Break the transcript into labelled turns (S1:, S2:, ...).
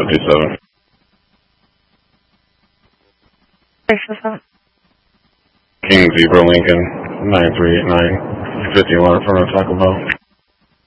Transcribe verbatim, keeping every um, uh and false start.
S1: fifty-seven. King Zebra Lincoln, nine three eight nine, fifty-one in front of Taco Bell.